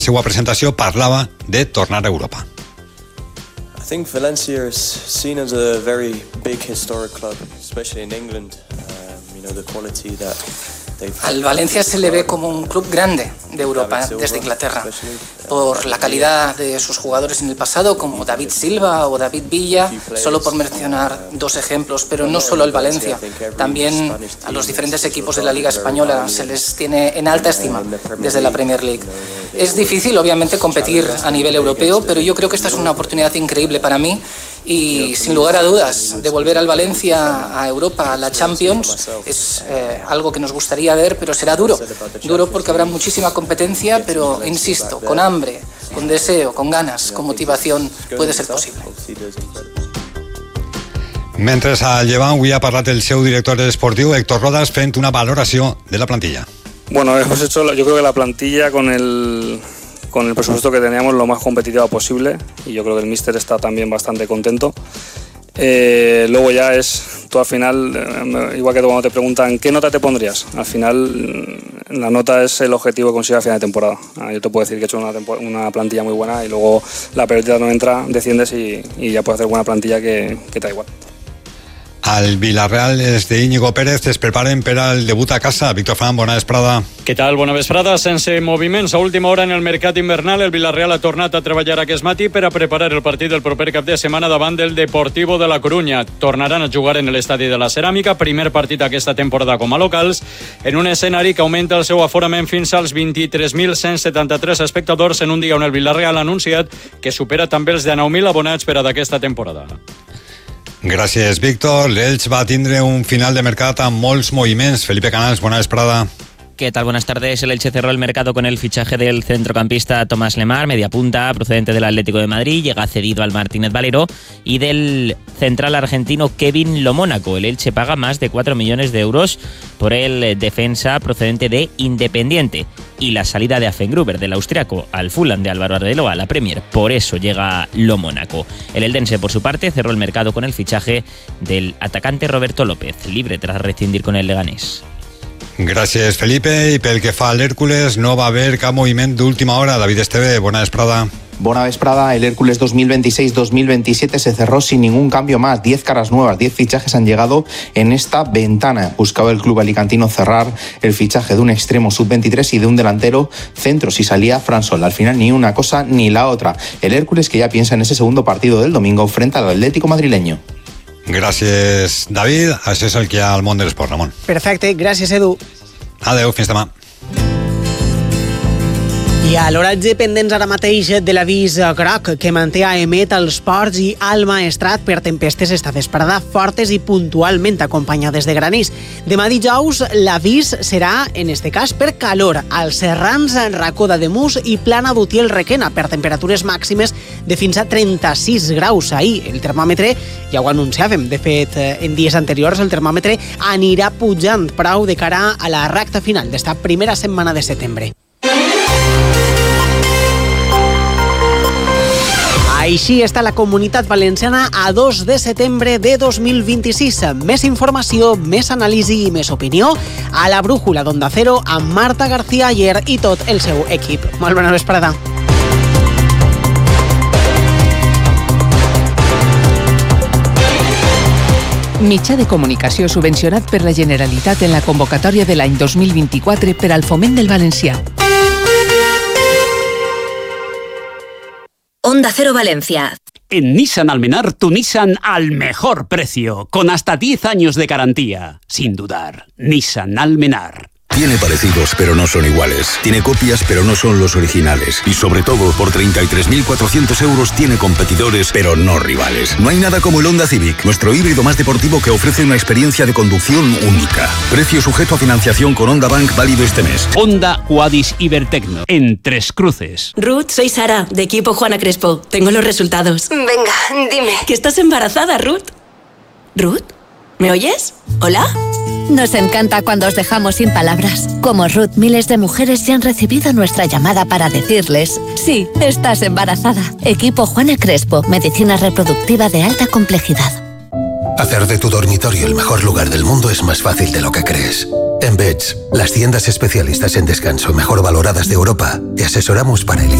la seva presentació parlava de tornar a Europa. I think Valencia is seen as a very big historic club, especially in England. The quality that Al Valencia se le ve como un club grande de Europa, desde Inglaterra, por la calidad de sus jugadores en el pasado, como David Silva o David Villa, solo por mencionar dos ejemplos, pero no solo el Valencia, también a los diferentes equipos de la Liga Española se les tiene en alta estima desde la Premier League. Es difícil, obviamente, competir a nivel europeo, pero yo creo que esta es una oportunidad increíble para mí. Y sin lugar a dudas, devolver al Valencia a Europa, a la Champions, es algo que nos gustaría ver, pero será duro porque habrá muchísima competencia, pero insisto, con hambre, con deseo, con ganas, con motivación, puede ser posible. Mentre al Llevant avui ha parlat el seu director esportiu, Héctor Rodas, fent una valoració de la plantilla. Bueno, hemos hecho, yo creo que la plantilla con el presupuesto que teníamos lo más competitiva posible, y yo creo que el míster está también bastante contento. Luego ya es todo al final, igual que cuando te preguntan ¿qué nota te pondrías? Al final la nota es el objetivo que consigue a final de temporada. Yo te puedo decir que he hecho una plantilla muy buena, y luego la pelota no entra, desciendes y ya puedes hacer buena plantilla que te da igual. Al Villarreal és d'Íñigo Pérez, es preparen per al debut a casa. Víctor Fran, bona vesprada. Què tal? Bona vesprada. Sense moviments a última hora en el mercat invernal, el Villarreal ha tornat a treballar aquest matí per a preparar el partit del proper cap de setmana davant del Deportivo de la Coruña. Tornaran a jugar en l'estadi de la Ceràmica, primer partit aquesta temporada com a locals, en un escenari que augmenta el seu aforament fins als 23.173 espectadors en un dia on el Villarreal ha anunciat que supera també els 19.000 abonats per a d'aquesta temporada. Gràcies, Víctor. L'Elx va tindre un final de mercat amb molts moviments. Felipe Canals, bona vesprada. ¿Qué tal? Buenas tardes. El Elche cerró el mercado con el fichaje del centrocampista Tomás Lemar, media punta, procedente del Atlético de Madrid, llega cedido al Martínez Valero, y del central argentino Kevin Lomónaco. El Elche paga más de 4 millones de euros por el defensa procedente de Independiente. Y la salida de Affengruber, del austriaco, al Fulham de Álvaro Arbeloa, a la Premier. Por eso llega Lomónaco. El eldense, por su parte, cerró el mercado con el fichaje del atacante Roberto López, libre tras rescindir con el Leganés. Gràcies, Felipe. I pel que fa a l'Hèrcules, no va haver cap moviment d'última hora. David Esteve, bona vesprada. Buena vesprada, el Hércules 2026-2027 se cerró sin ningún cambio más. 10 caras nuevas, 10 fichajes han llegado en esta ventana. Buscaba el club alicantino cerrar el fichaje de un extremo sub-23 y de un delantero centro si salía Fransol. Al final ni una cosa ni la otra. El Hércules que ya piensa en ese segundo partido del domingo frente al Atlético madrileño. Gràcies, David. Això és el que hi ha al món de l'esport, Ramon. Perfecte, gràcies, Edu. Adeu, fins demà. I a l'oratge pendents ara mateix de l'avís groc que manté AEMET als ports i al Maestrat per tempestes esta vesprada fortes i puntualment acompanyades de granís. Demà dijous l'avís serà, en este cas, per calor als serrans Racó d'Ademús i Plana d'Utiel Requena per temperatures màximes de fins a 36 graus. Ahir el termòmetre, ja ho anunciàvem, de fet en dies anteriors el termòmetre anirà pujant prou de cara a la recta final d'esta primera setmana de setembre. Així està la Comunitat Valenciana a 2 de setembre de 2026. Més informació, més anàlisi i més opinió a la Brújula d'Onda Cero amb Marta García Ayer i tot el seu equip. Molt bona vesprada. Mitjà de comunicació subvencionat per la Generalitat en la convocatòria de l'any 2024 per al foment del valencià. Onda Cero Valencia. En Nissan Almenar, tu Nissan al mejor precio, con hasta 10 años de garantía. Sin dudar, Nissan Almenar. Tiene parecidos, pero no son iguales. Tiene copias, pero no son los originales. Y sobre todo, por 33.400 euros tiene competidores, pero no rivales. No hay nada como el Honda Civic, nuestro híbrido más deportivo que ofrece una experiencia de conducción única. Precio sujeto a financiación con Honda Bank válido este mes. Honda Quadis Ibertecno, en Tres Cruces. Ruth, soy Sara, de equipo Juana Crespo. Tengo los resultados. Venga, dime. ¿Que estás embarazada, Ruth? ¿Ruth? ¿Me oyes? ¿Hola? Nos encanta cuando os dejamos sin palabras. Como Ruth, miles de mujeres ya han recibido nuestra llamada para decirles: sí, estás embarazada. Equipo Juana Crespo, medicina reproductiva de alta complejidad. Hacer de tu dormitorio el mejor lugar del mundo es más fácil de lo que crees. En Beds, las tiendas especialistas en descanso mejor valoradas de Europa, te asesoramos para elegir